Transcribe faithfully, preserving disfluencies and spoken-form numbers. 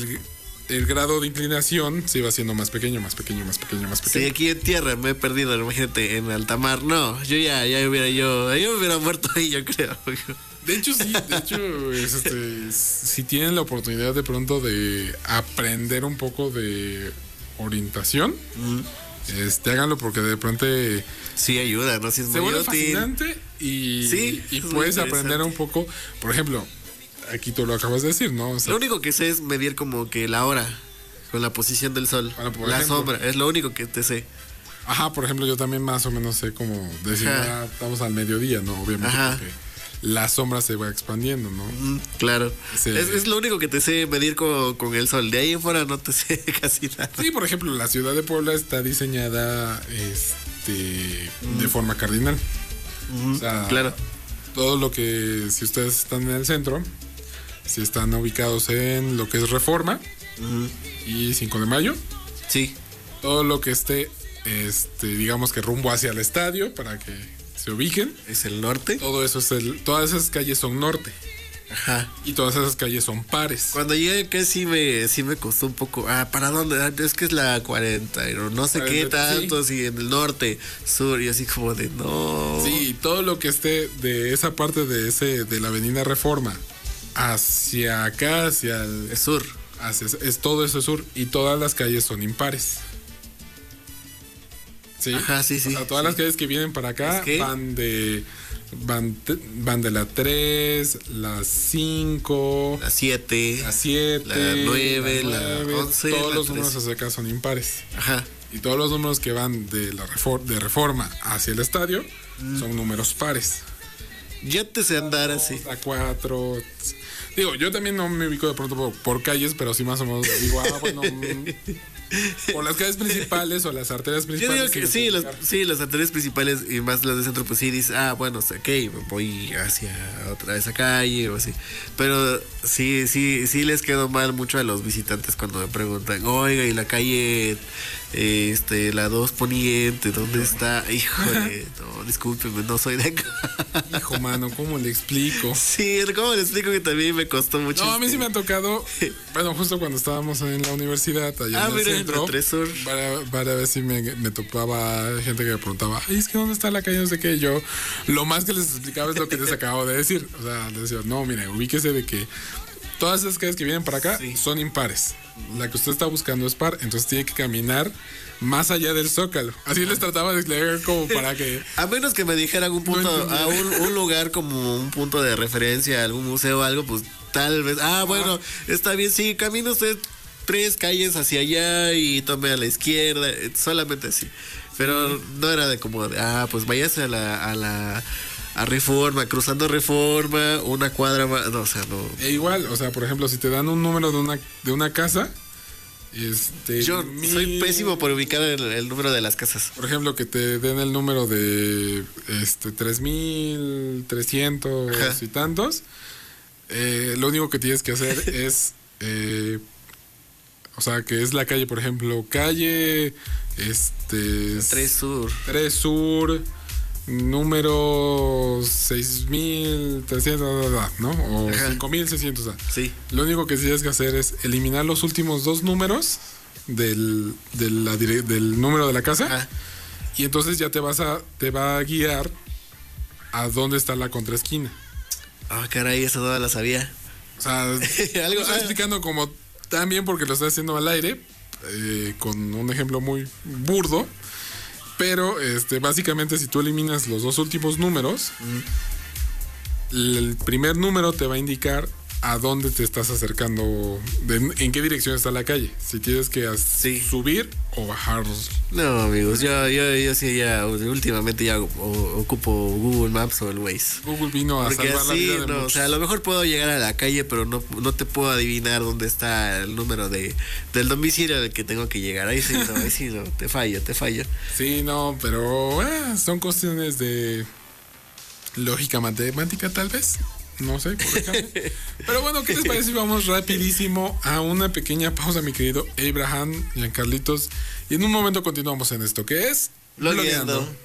el, el grado de inclinación se iba haciendo más pequeño, más pequeño, más pequeño, más pequeño. Sí, aquí en tierra me he perdido, imagínate, en alta mar. No, yo ya, ya hubiera yo, yo hubiera muerto ahí, yo creo. De hecho, sí, de hecho, es, este, si tienen la oportunidad de pronto de aprender un poco de orientación, mm. este, háganlo porque de pronto sí ayuda, ¿no? Si es se muy vuelve útil. Fascinante y, sí, y puedes aprender un poco, por ejemplo, aquí tú lo acabas de decir, ¿no? O sea, lo único que sé es medir como que la hora con la posición del sol, bueno, la ejemplo, sombra, es lo único que te sé. Ajá, por ejemplo, yo también más o menos sé cómo decir, ah, estamos al mediodía, ¿no? Obviamente, ajá, porque la sombra se va expandiendo, ¿no? Mm, claro. Sí. Es, es lo único que te sé medir con, con el sol. De ahí en fuera no te sé casi nada. Sí, por ejemplo, la ciudad de Puebla está diseñada este, mm. de forma cardinal. Mm, o sea, claro. Todo lo que, si ustedes están en el centro, si están ubicados en lo que es Reforma mm. y cinco de mayo. Sí. Todo lo que esté, este, digamos que rumbo hacia el estadio, para que se ubiquen. ¿Es el norte? Todo eso es el, todas esas calles son norte. Ajá. Y todas esas calles son pares. Cuando llegué que sí me, sí me costó un poco. Ah, ¿para dónde? Es que es la cuarenta, pero no sé cuarenta, qué tanto, sí. Si en el norte, sur, y así como de no. Sí, todo lo que esté de esa parte de ese, de la avenida Reforma hacia acá, hacia el, el sur. Hacia, es todo eso sur. Y todas las calles son impares. Sí. Ajá, sí, sí. O sea, todas sí. las calles que vienen para acá ¿Es que? van de van, van de la tres, la cinco, la siete, la siete, la nueve, la once, todos la los tres. números hacia acá son impares. Ajá. Y todos los números que van de la refor- de Reforma hacia el estadio mm. son números pares. Ya te sé andar así. La cuatro. Digo, yo también no me ubico de pronto por, por calles, pero sí más o menos digo, ah, bueno, por las calles principales o las arterias principales. Yo digo que sí, las, sí, las arterias principales y más las de centro, pues sí dices, ah, bueno, ok, voy hacia otra esa calle o así. Pero sí, sí, sí les quedó mal mucho a los visitantes cuando me preguntan, oiga, y la calle, este, la dos Poniente, ¿dónde está? Híjole, no, discúlpeme, no soy de acá. Hijo, mano, ¿cómo le explico? Sí, ¿cómo le explico que también me costó mucho? No, a mí sí me ha tocado, bueno, justo cuando estábamos en la universidad, allá ah, en el mira, centro, para, para ver si me, me topaba gente que me preguntaba, ay, es que ¿dónde está la calle? No sé qué. Yo, lo más que les explicaba es lo que les acabo de decir. O sea, les decía, no, mire, ubíquese de que todas esas calles que vienen para acá sí. son impares. La que usted está buscando es par, entonces tiene que caminar más allá del Zócalo. Así les trataba de explicar como para que... A menos que me dijeran un punto, no a un, un lugar como un punto de referencia, algún museo o algo, pues tal vez... Ah, bueno, ah. está bien, sí, camina usted tres calles hacia allá y tome a la izquierda, solamente así. Pero no era de como de, ah, pues váyase a la... A la a Reforma, cruzando Reforma, una cuadra más, no, o sea, no. E igual, o sea, por ejemplo, si te dan un número de una de una casa, este yo mil, soy pésimo por ubicar el, el número de las casas. Por ejemplo, que te den el número de este tres mil trescientos y tantos, eh, lo único que tienes que hacer es eh, o sea, que es la calle, por ejemplo, calle este tres Sur. tres Sur, número seis mil trescientos, ¿no? O cinco mil seiscientos. Sí. Lo único que tienes que hacer es eliminar los últimos dos números del, de la, del número de la casa. Ajá. Y entonces ya te vas a te va a guiar a dónde está la contraesquina. Ah, oh, caray, eso no la sabía. O sea, algo estoy explicando como tan bien porque lo estoy haciendo al aire, eh, con un ejemplo muy burdo. Pero este, básicamente si tú eliminas los dos últimos números, mm. el primer número te va a indicar a dónde te estás acercando, de, en qué dirección está la calle, si tienes que sí. subir o bajar. No, amigos, yo, yo, yo sí ya últimamente ya ocupo Google Maps o el Waze. Google vino a Porque salvar así, la vida de no, muchos. O sea, a lo mejor puedo llegar a la calle, pero no, no te puedo adivinar dónde está el número de del domicilio al que tengo que llegar. Ahí sí, no, ahí sí, no, te fallo, te fallo. Sí, no, pero eh, son cuestiones de lógica matemática tal vez. No sé, por ejemplo. Pero bueno, ¿qué les parece si vamos rapidísimo a una pequeña pausa, mi querido Abraham, Giancarlitos? Y en un momento continuamos en esto, que es Blogueando.